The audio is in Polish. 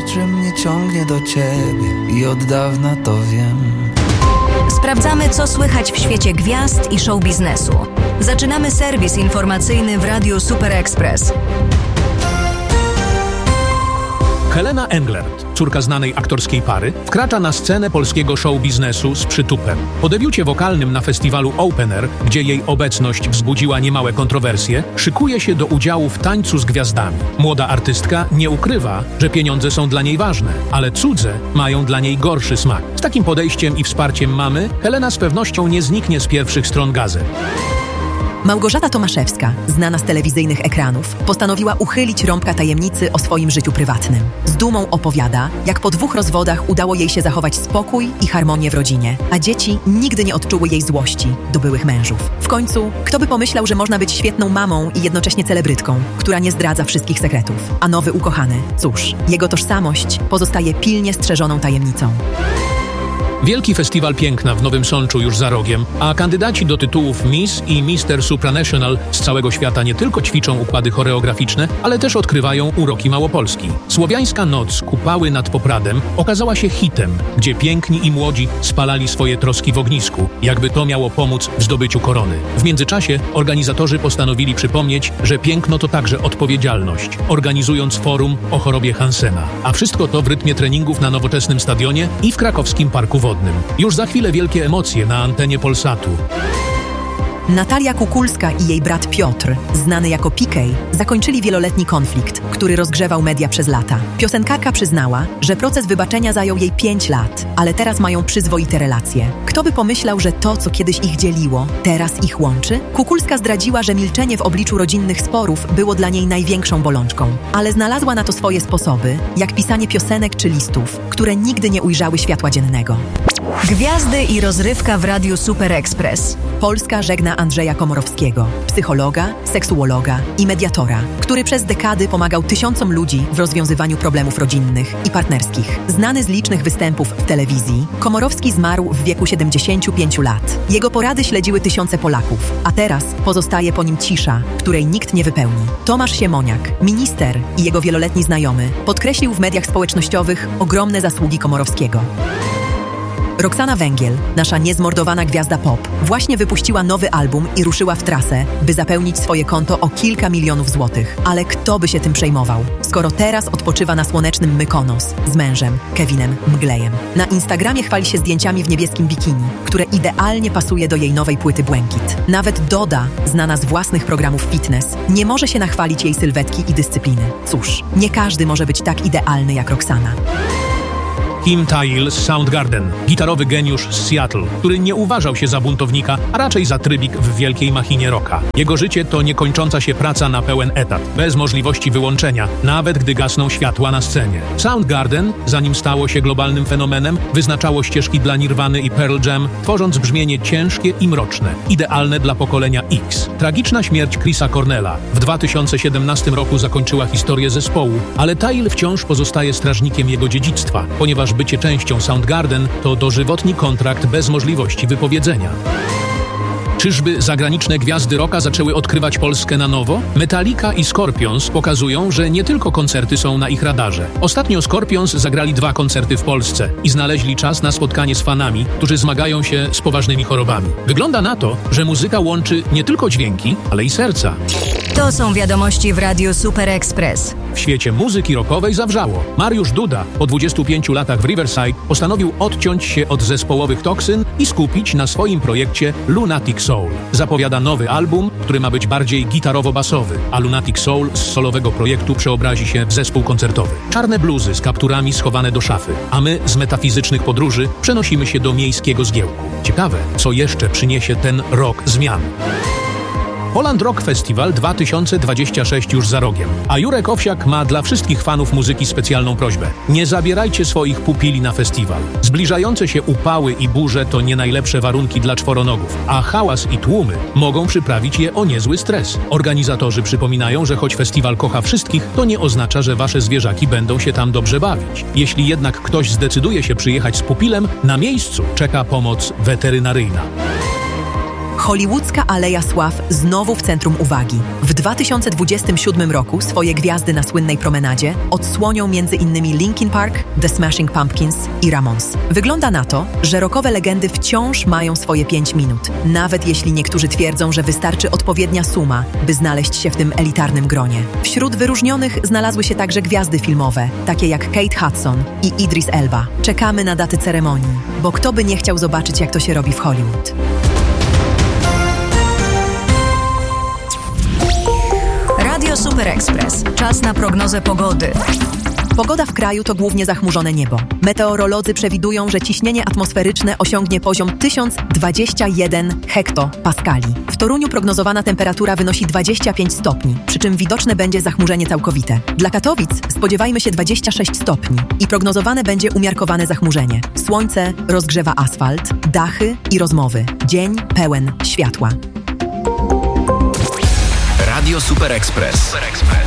że mnie ciągnie do ciebie i od dawna to wiem. Sprawdzamy, co słychać w świecie gwiazd i show biznesu. Zaczynamy serwis informacyjny w Radiu Super Express. Helena Englert, córka znanej aktorskiej pary, wkracza na scenę polskiego show biznesu z przytupem. Po debiucie wokalnym na festiwalu Open Air, gdzie jej obecność wzbudziła niemałe kontrowersje, szykuje się do udziału w Tańcu z Gwiazdami. Młoda artystka nie ukrywa, że pieniądze są dla niej ważne, ale cudze mają dla niej gorszy smak. Z takim podejściem i wsparciem mamy, Helena z pewnością nie zniknie z pierwszych stron gazet. Małgorzata Tomaszewska, znana z telewizyjnych ekranów, postanowiła uchylić rąbka tajemnicy o swoim życiu prywatnym. Z dumą opowiada, jak po 2 rozwodach udało jej się zachować spokój i harmonię w rodzinie, a dzieci nigdy nie odczuły jej złości do byłych mężów. W końcu, kto by pomyślał, że można być świetną mamą i jednocześnie celebrytką, która nie zdradza wszystkich sekretów. A nowy ukochany, cóż, jego tożsamość pozostaje pilnie strzeżoną tajemnicą. Wielki Festiwal Piękna w Nowym Sączu już za rogiem, a kandydaci do tytułów Miss i Mister Supranational z całego świata nie tylko ćwiczą układy choreograficzne, ale też odkrywają uroki Małopolski. Słowiańska noc Kupały nad Popradem okazała się hitem, gdzie piękni i młodzi spalali swoje troski w ognisku, jakby to miało pomóc w zdobyciu korony. W międzyczasie organizatorzy postanowili przypomnieć, że piękno to także odpowiedzialność, organizując forum o chorobie Hansena. A wszystko to w rytmie treningów na nowoczesnym stadionie i w krakowskim parku wodnym. Już za chwilę wielkie emocje na antenie Polsatu. Natalia Kukulska i jej brat Piotr, znany jako Pikej, zakończyli wieloletni konflikt, który rozgrzewał media przez lata. Piosenkarka przyznała, że proces wybaczenia zajął jej 5 lat, ale teraz mają przyzwoite relacje. Kto by pomyślał, że to, co kiedyś ich dzieliło, teraz ich łączy? Kukulska zdradziła, że milczenie w obliczu rodzinnych sporów było dla niej największą bolączką, ale znalazła na to swoje sposoby, jak pisanie piosenek czy listów, które nigdy nie ujrzały światła dziennego. Gwiazdy i rozrywka w Radiu Super Express. Polska żegna Andrzeja Komorowskiego, psychologa, seksuologa i mediatora, który przez dekady pomagał tysiącom ludzi w rozwiązywaniu problemów rodzinnych i partnerskich. Znany z licznych występów w telewizji, Komorowski zmarł w wieku 75 lat. Jego porady śledziły tysiące Polaków, a teraz pozostaje po nim cisza, której nikt nie wypełni. Tomasz Siemoniak, minister i jego wieloletni znajomy, podkreślił w mediach społecznościowych ogromne zasługi Komorowskiego. Roxana Węgiel, nasza niezmordowana gwiazda pop, właśnie wypuściła nowy album i ruszyła w trasę, by zapełnić swoje konto o kilka milionów złotych. Ale kto by się tym przejmował, skoro teraz odpoczywa na słonecznym Mykonos z mężem, Kevinem Mglejem. Na Instagramie chwali się zdjęciami w niebieskim bikini, które idealnie pasuje do jej nowej płyty Błękit. Nawet Doda, znana z własnych programów fitness, nie może się nachwalić jej sylwetki i dyscypliny. Cóż, nie każdy może być tak idealny jak Roxana. Kim Thayil z Soundgarden, gitarowy geniusz z Seattle, który nie uważał się za buntownika, a raczej za trybik w wielkiej machinie rocka. Jego życie to niekończąca się praca na pełen etat, bez możliwości wyłączenia, nawet gdy gasną światła na scenie. Soundgarden, zanim stało się globalnym fenomenem, wyznaczało ścieżki dla Nirvany i Pearl Jam, tworząc brzmienie ciężkie i mroczne, idealne dla pokolenia X. Tragiczna śmierć Chrisa Cornella w 2017 roku zakończyła historię zespołu, ale Thayil wciąż pozostaje strażnikiem jego dziedzictwa, ponieważ bycie częścią Soundgarden to dożywotni kontrakt bez możliwości wypowiedzenia. Czyżby zagraniczne gwiazdy rocka zaczęły odkrywać Polskę na nowo? Metallica i Scorpions pokazują, że nie tylko koncerty są na ich radarze. Ostatnio Scorpions zagrali 2 koncerty w Polsce i znaleźli czas na spotkanie z fanami, którzy zmagają się z poważnymi chorobami. Wygląda na to, że muzyka łączy nie tylko dźwięki, ale i serca. To są wiadomości w Radiu Super Express. W świecie muzyki rockowej zawrzało. Mariusz Duda po 25 latach w Riverside postanowił odciąć się od zespołowych toksyn i skupić na swoim projekcie Lunatic Soul. Zapowiada nowy album, który ma być bardziej gitarowo-basowy, a Lunatic Soul z solowego projektu przeobrazi się w zespół koncertowy. Czarne bluzy z kapturami schowane do szafy, a my z metafizycznych podróży przenosimy się do miejskiego zgiełku. Ciekawe, co jeszcze przyniesie ten rok zmian. Poland Rock Festival 2026 już za rogiem, a Jurek Owsiak ma dla wszystkich fanów muzyki specjalną prośbę. Nie zabierajcie swoich pupili na festiwal. Zbliżające się upały i burze to nie najlepsze warunki dla czworonogów, a hałas i tłumy mogą przyprawić je o niezły stres. Organizatorzy przypominają, że choć festiwal kocha wszystkich, to nie oznacza, że wasze zwierzaki będą się tam dobrze bawić. Jeśli jednak ktoś zdecyduje się przyjechać z pupilem, na miejscu czeka pomoc weterynaryjna. Hollywoodzka Aleja Sław znowu w centrum uwagi. W 2027 roku swoje gwiazdy na słynnej promenadzie odsłonią m.in. Linkin Park, The Smashing Pumpkins i Ramones. Wygląda na to, że rockowe legendy wciąż mają swoje 5 minut. Nawet jeśli niektórzy twierdzą, że wystarczy odpowiednia suma, by znaleźć się w tym elitarnym gronie. Wśród wyróżnionych znalazły się także gwiazdy filmowe, takie jak Kate Hudson i Idris Elba. Czekamy na daty ceremonii, bo kto by nie chciał zobaczyć, jak to się robi w Hollywood. Radio Super Express. Czas na prognozę pogody. Pogoda w kraju to głównie zachmurzone niebo. Meteorolodzy przewidują, że ciśnienie atmosferyczne osiągnie poziom 1021 hektopaskali. W Toruniu prognozowana temperatura wynosi 25 stopni, przy czym widoczne będzie zachmurzenie całkowite. Dla Katowic spodziewajmy się 26 stopni i prognozowane będzie umiarkowane zachmurzenie. Słońce rozgrzewa asfalt, dachy i rozmowy. Dzień pełen światła. Radio Super Express.